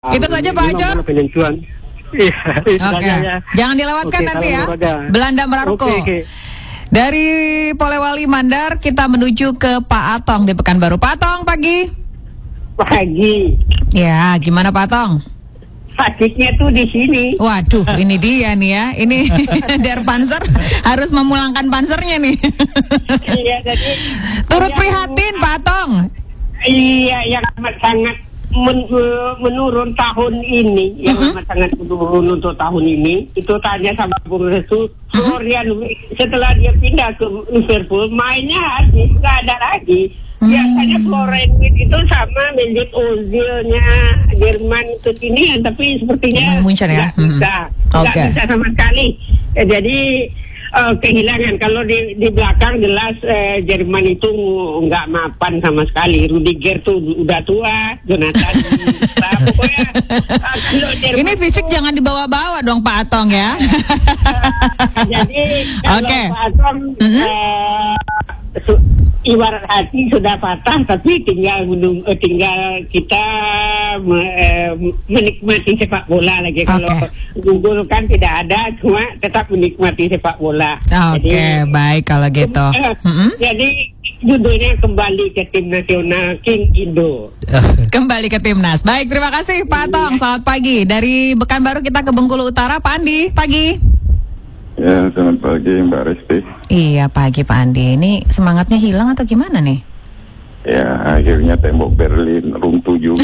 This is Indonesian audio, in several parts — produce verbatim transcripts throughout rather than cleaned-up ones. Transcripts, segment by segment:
Itu saja Pak Acor. Penentuan. Iya. Oke. Okay. Jangan dilewatkan okay, nanti ya. Belanda Merarko. Okay, okay. Dari Polewali Mandar kita menuju ke Pak Atong di Pekanbaru. Pak Atong pagi. Pagi. Ya, gimana Pak Atong? Sakitnya tuh di sini. Waduh, ini dia nih ya. Ini Der Panzer harus memulangkan pansernya nih. Iya, jadi turut prihatin Pak Atong. Iya, yang amat sangat men, menurun tahun ini, yang uh-huh. amat sangat menurun untuk tahun ini. Itu tanya sama Bung Restu, Florian uh-huh. setelah dia pindah ke Liverpool, mainnya habis, nggak ada lagi. Biasanya hmm. Florian itu sama Mesut Ozil-nya Jerman ke sini, tapi sepertinya nggak ya? bisa, nggak okay. bisa sama sekali. Ya, jadi uh, kehilangan. Kalau di di belakang jelas uh, Jerman itu nggak mapan sama sekali. Rudiger tuh udah tua, Jonathan. Nah, pokoknya uh, Jerman ini fisik tuh, jangan dibawa-bawa dong Pak Atong ya. uh, jadi kalau okay. Pak Atong mm-hmm. uh, su- ibarat hati sudah patah, tapi tinggal menung, tinggal kita me, eh, menikmati sepak bola lagi. Okay. Kalau Google kan tidak ada, cuma tetap menikmati sepak bola. Oke, okay, baik kalau gitu. Eh, mm-hmm. Jadi judulnya kembali ke tim nasional King Indo. Kembali ke timnas. Baik, terima kasih Pak Atong. Selamat pagi. Dari Pekanbaru kita ke Bengkulu Utara. Pak Andi, pagi. Ya, selamat pagi Mbak Resti. Iya, pagi Pak Andi. Ini semangatnya hilang atau gimana nih? Ya, akhirnya tembok Berlin runtuh juga.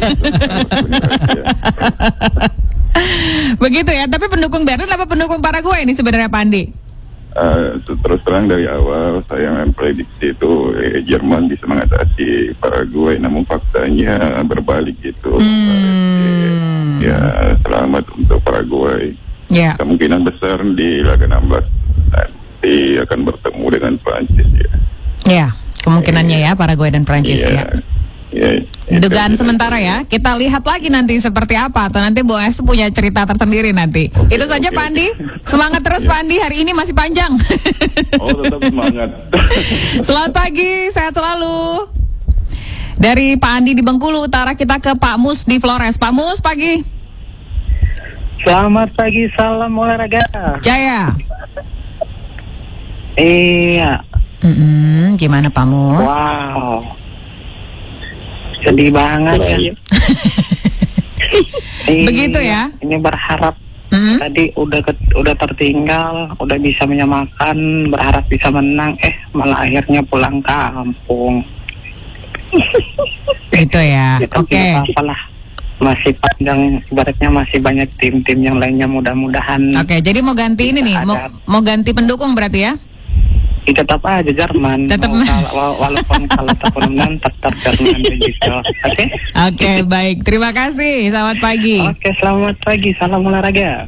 Begitu ya, tapi pendukung Berlin apa pendukung Paraguay ini sebenarnya Pak Andi? Uh, terus terang dari awal saya memprediksi itu eh, Jerman bisa mengatasi Paraguay, namun faktanya berbalik gitu. Hmm. Ya, selamat untuk Paraguay. Ya. Kemungkinan besar di laga enam belas nanti akan bertemu dengan Prancis ya. Ya, kemungkinannya ya Paraguay dan Prancis ya. Ya. ya Dugaan sementara ya. Kita lihat lagi nanti seperti apa, atau nanti Bu Es punya cerita tersendiri nanti. Okay, Itu saja okay. Pak Andi. Semangat terus ya. Pak Andi, hari ini masih panjang. Oh, tetap semangat. Selamat pagi, sehat selalu. Dari Pak Andi di Bengkulu Utara kita ke Pak Mus di Flores. Pak Mus, pagi. Selamat pagi, salam olahraga. Jaya. Iya. Mm-mm, gimana Pak Mus? Wow. Sedih banget ya. Begitu ya. Ini berharap mm-hmm. tadi udah ke, udah tertinggal, udah bisa menyamakan, berharap bisa menang, eh malah akhirnya pulang kampung. Itu ya. ya Oke. Okay. Apalah. Masih panjang, ibaratnya masih banyak tim-tim yang lainnya, mudah-mudahan. Oke, okay, jadi mau ganti ini nih, mau, mau ganti pendukung berarti ya? Ya, tetap aja Jerman. Tetap kalah, walaupun kalau tetap menang, tetap Jerman juga. Oke? Okay? Oke, okay, baik. Terima kasih. Selamat pagi. Oke, okay, selamat pagi. Salam olahraga.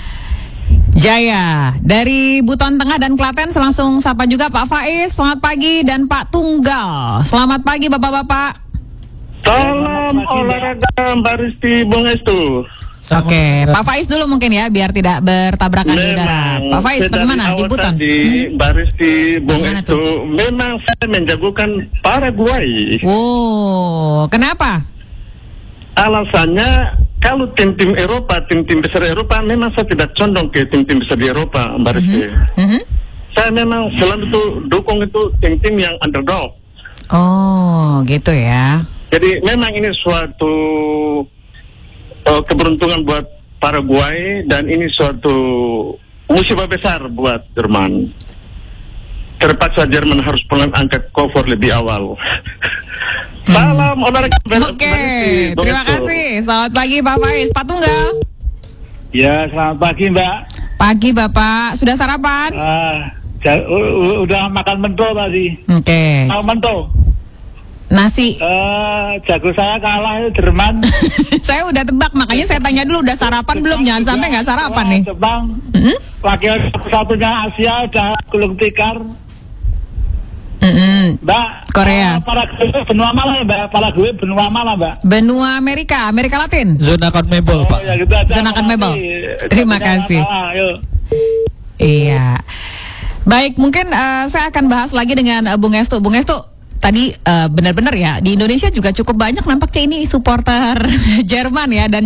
Jaya, dari Buton Tengah dan Klaten langsung sapa juga Pak Faiz. Selamat pagi, dan Pak Tunggal. Selamat pagi Bapak-bapak. Salam olahraga Mbak Risti Bung Estu. Oke, okay. Pak Faiz dulu mungkin ya, biar tidak bertabrakan di udara. Pak Faiz, bagaimana di Buton? Di Mbak Risti Bung Estu, memang saya menjagokan Paraguay. Oh, kenapa? Alasannya kalau tim-tim Eropa, tim-tim besar Eropa, memang saya tidak condong ke tim-tim besar di Eropa, Mbak Risti. Mm-hmm. Mm-hmm. Saya memang selalu itu dukung itu tim-tim yang underdog. Oh, gitu ya. Jadi memang ini suatu uh, keberuntungan buat Paraguay, dan ini suatu musibah besar buat Jerman. Terpaksa Jerman harus pulang angkat cover lebih awal. Hmm. Salam olahraga. Oke, okay. Terima kasih. Selamat pagi Pak Faiz. Pak Tunggal. Ya, selamat pagi Mbak. Pagi Bapak. Sudah sarapan? Uh, j- u- udah makan mentol tadi. Oke. Okay. Makan mentol. Nasi. Uh, jago saya kalah itu Jerman. Saya udah tebak, makanya saya tanya dulu udah sarapan Jepang belum, jangan sampai nggak sarapan nih. Jepang, hmm? wakil satu-satunya Asia udah gulung tikar. Mm-hmm. Mbak. Korea. Uh, para gue benua mana ya Mbak? Para gue benua mana Mbak? Benua Amerika, Amerika Latin. Zona CONMEBOL oh, Pak. Ya, gitu aja. Zona CONMEBOL. Terima kasih. Kalah, iya. Baik, mungkin uh, saya akan bahas lagi dengan uh, Bung Estu. Bung Estu. tadi uh, benar-benar ya di Indonesia juga cukup banyak nampaknya ini supporter Jerman ya, dan